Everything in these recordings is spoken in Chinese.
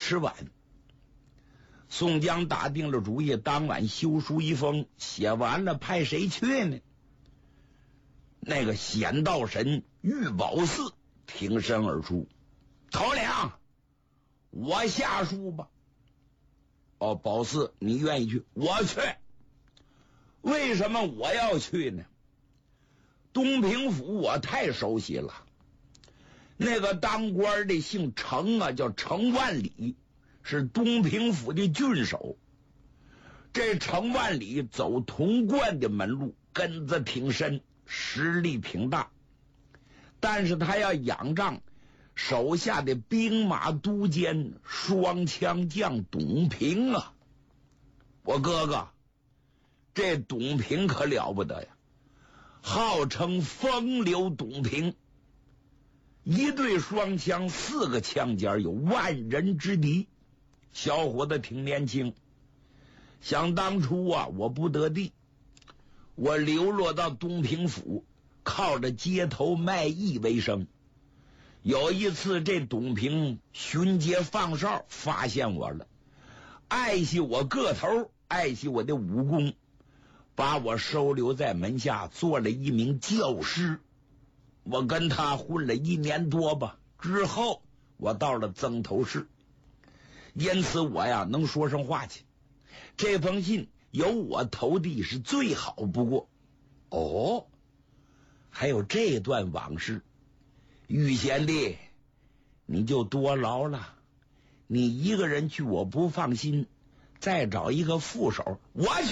吃晚。宋江打定了主意，当晚修书一封，写完了派谁去呢？那个显道神玉宝寺挺身而出，头领，我下书吧。哦，宝四，你愿意去？我去。为什么我要去呢？东平府我太熟悉了，那个当官的姓程啊，叫程万里，是东平府的郡守。这程万里走童贯的门路，根子挺深，实力挺大，但是他要仰仗手下的兵马都监双枪将董平啊。我哥哥，这董平可了不得呀，号称风流董平，一对双枪4个枪尖，有万人之敌。小伙子挺年轻，想当初啊，我不得地，我流落到东平府，靠着街头卖艺为生。有一次这董平巡街放哨，发现我了，爱惜我个头，爱惜我的武功，把我收留在门下，做了一名教师。我跟他混了1年多吧，之后我到了曾头市，因此我呀能说上话去。这封信由我投递是最好不过。哦，还有这段往事，玉贤弟你就多劳了，你一个人去我不放心，再找一个副手。我去。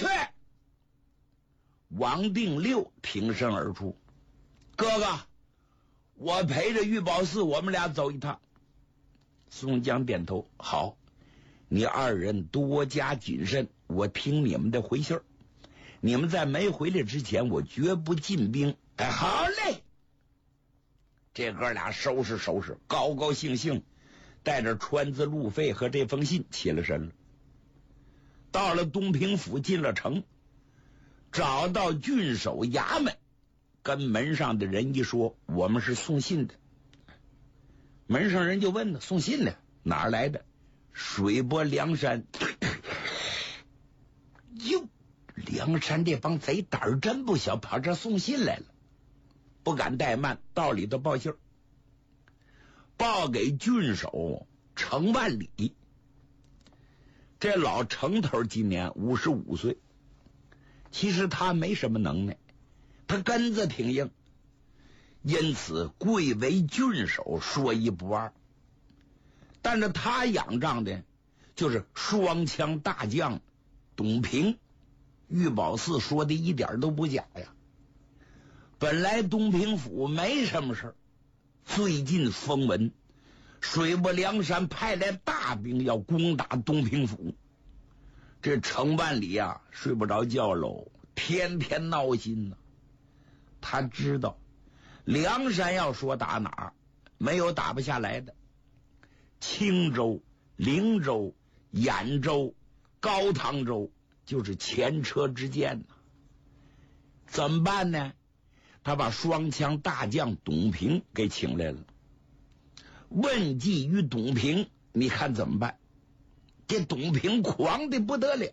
王定六挺身而出，哥哥，我陪着玉宝寺，我们俩走一趟。宋江点头，好，你2人多加谨慎，我听你们的回信儿。你们在没回来之前，我绝不进兵。哎，好嘞。这哥俩收拾收拾，高高兴兴带着川字路费和这封信起了身了。到了东平府，进了城，找到郡守衙门，跟门上的人一说，我们是送信的。门上人就问了，送信的哪儿来的？水泊梁山。哟，梁山这帮贼胆儿真不小，跑这送信来了。不敢怠慢，到里头报信儿，报给郡守程万里。这老程头今年55岁，其实他没什么能耐，他根子挺硬，因此贵为郡守，说一不二。但是他仰仗的就是双枪大将董平。玉宝寺说的一点都不假呀。本来东平府没什么事儿，最近风闻水泊梁山派来大兵要攻打东平府，这程万里啊睡不着觉喽，天天闹心呢。他知道梁山要说打哪儿，没有打不下来的。青州、灵州、兖州、高唐州就是前车之鉴呢。怎么办呢？他把双枪大将董平给请来了，问计于董平，你看怎么办？这董平狂的不得了。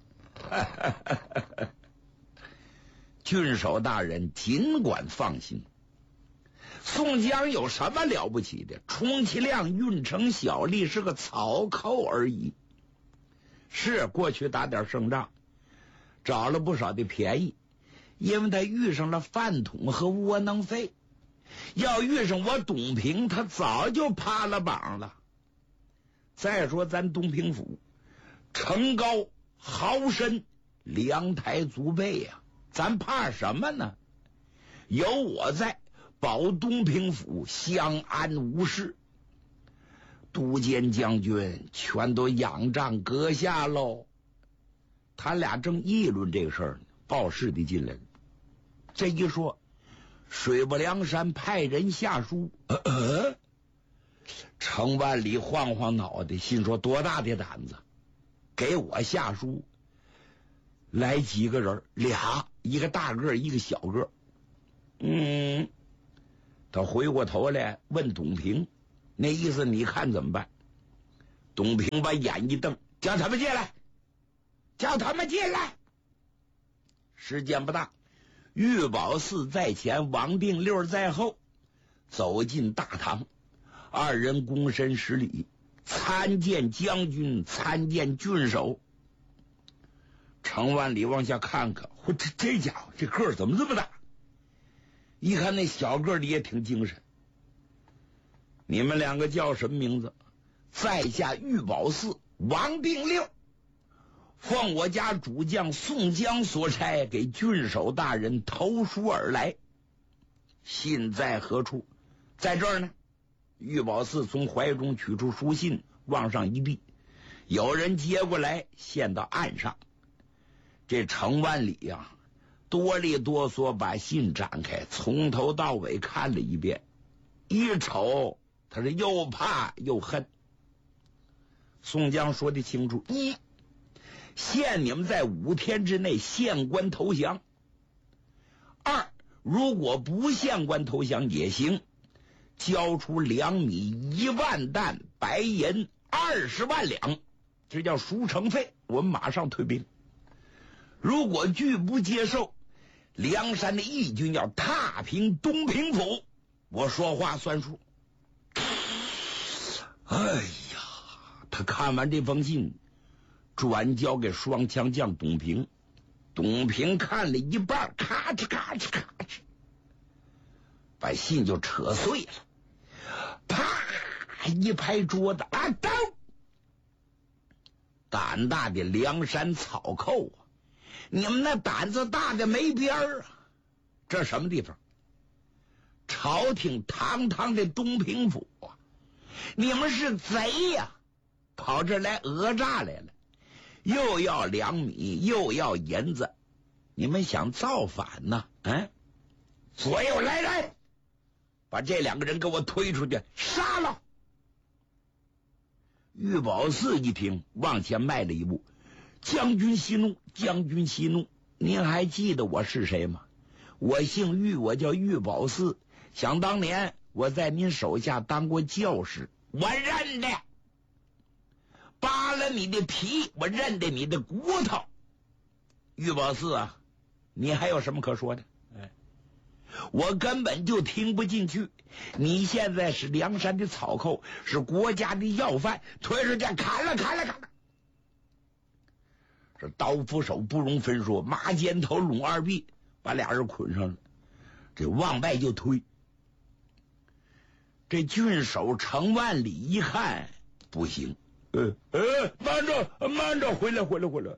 郡守大人尽管放心，宋江有什么了不起的？充其量运城小吏，是个草寇而已。是过去打点胜仗，找了不少的便宜，因为他遇上了饭桶和窝囊废。要遇上我董平，他早就趴了榜了。再说咱东平府城高豪深，粮台足备呀，咱怕什么呢？有我在，保东平府相安无事。都监将军全都仰仗阁下喽。他俩正议论这个事儿呢，报事的进来了。这一说，水泊梁山派人下书。程万里晃晃脑袋，心说多大的胆子，给我下书。来几个人，俩，一个大个，一个小个。他回过头来问董平，那意思你看怎么办？ 董平把眼一瞪，叫他们进来，叫他们进来。时间不大，玉宝寺在前，王定六在后，走进大堂，二人躬身施礼，参见将军，参见郡守。程万里往下看看，这家伙这个儿怎么这么大？一看那小个里也挺精神。你们两个叫什么名字？在下玉宝寺王定六，奉我家主将宋江所差，给郡守大人投书而来。信在何处？在这儿呢。玉宝寺从怀中取出书信，往上一递，有人接过来，献到案上。这程万里呀，哆里哆嗦把信展开，从头到尾看了一遍，一瞅他是又怕又恨。宋江说的清楚：一，限你们在5天之内县官投降；二，如果不县官投降也行，交出粮米1万担，白银20万两，这叫赎城费，我们马上退兵。如果拒不接受，梁山的义军要踏平东平府，我说话算数。哎呀，他看完这封信，转交给双枪将董平。董平看了一半，咔哧咔哧咔哧，把信就扯碎了，啪一拍桌子，啊，刀！胆大的梁山草寇啊！你们那胆子大的没边儿啊！这什么地方？朝廷堂堂的东平府啊！你们是贼呀，跑这来讹诈来了，又要粮米，又要银子，你们想造反呢？所有来人，把这2个人给我推出去，杀了！玉宝寺一听，往前迈了一步。将军息怒，将军息怒，您还记得我是谁吗？我姓玉，我叫玉宝寺。想当年我在您手下当过教师，我认得，扒了你的皮，我认得你的骨头。玉宝寺啊，你还有什么可说的？我根本就听不进去。你现在是梁山的草寇，是国家的要犯，推出去砍了砍了砍了。这刀斧手不容分说，马肩头拢2臂，把俩人捆上了，这往外就推。这郡守程万里一看不行，慢着慢着，回来。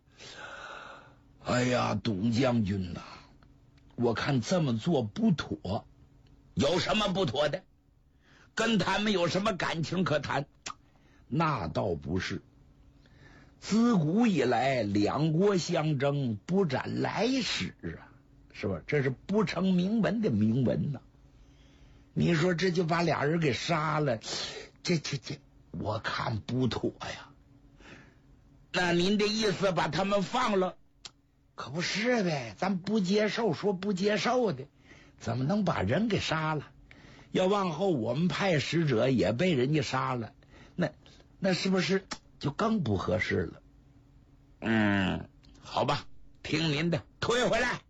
哎呀，董将军呐，我看这么做不妥。有什么不妥的？跟他们有什么感情可谈？那倒不是。自古以来，两国相争，不斩来使啊，是吧？这是不成明文的明文呐。你说这就把俩人给杀了，这，我看不妥呀。那您的意思把他们放了？可不是呗，咱不接受，说不接受的，怎么能把人给杀了？要往后我们派使者也被人家杀了，那是不是就更不合适了？好吧，听您的，退回来。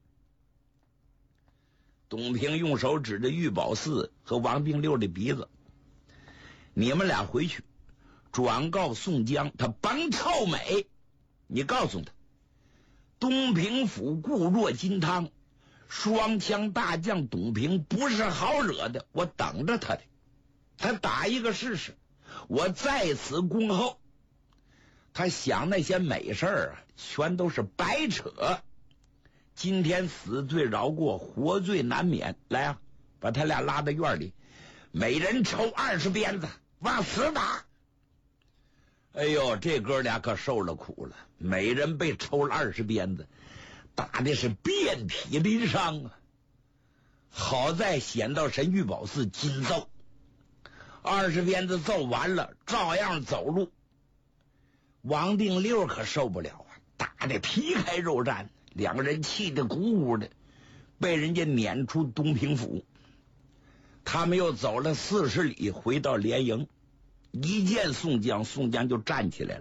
董平用手指着玉宝寺和王定六的鼻子，你们俩回去转告宋江，他甭臭美。你告诉他，东平府固若金汤，双枪大将董平不是好惹的，我等着他的，他打一个试试，我在此恭候。他想那些美事儿啊，全都是白扯。今天死罪饶过，活罪难免。来啊，把他俩拉到院里，每人抽20鞭子，往死打。哎呦，这哥俩可受了苦了，每人被抽了20鞭子，打的是遍体鳞伤啊。好在显道神玉宝寺紧揍，20鞭子揍完了，照样走路。王定六可受不了啊，打得皮开肉绽，两个人气得鼓鼓的，被人家撵出东平府。他们又走了40里，回到连营。 一见宋江，宋江就站起来了。